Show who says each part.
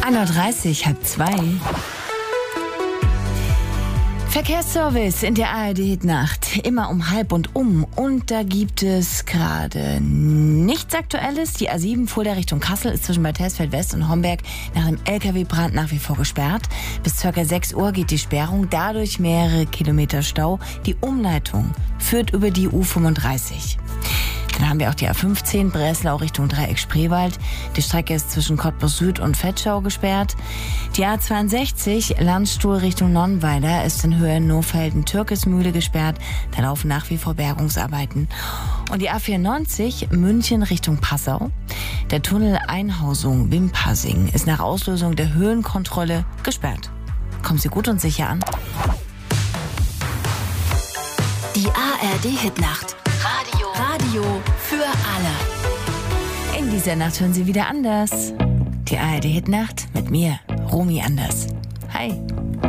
Speaker 1: 1:30 Uhr, 1:30. Verkehrsservice in der ARD-Hitnacht. Immer um halb und um. Und da gibt es gerade nichts Aktuelles. Die A7 Fulda Richtung Kassel ist zwischen Bad Hersfeld West und Homberg nach einem LKW-Brand nach wie vor gesperrt. Bis ca. 6 Uhr geht die Sperrung. Dadurch mehrere Kilometer Stau. Die Umleitung führt über die U35. Dann haben wir auch die A15 Breslau Richtung Dreieck Spreewald. Die Strecke ist zwischen Cottbus Süd und Vetschau gesperrt. Die A62 Landstuhl Richtung Nonnweiler ist in Höhe Nohfelden-Türkismühle gesperrt. Da laufen nach wie vor Bergungsarbeiten. Und die A94 München Richtung Passau. Der Tunnel Einhausung Wimpassing ist nach Auslösung der Höhenkontrolle gesperrt. Kommen Sie gut und sicher an.
Speaker 2: Die ARD-Hitnacht. Radio für alle.
Speaker 1: In dieser Nacht hören Sie wieder anders. Die ARD-Hitnacht mit mir, Romy Anders. Hi.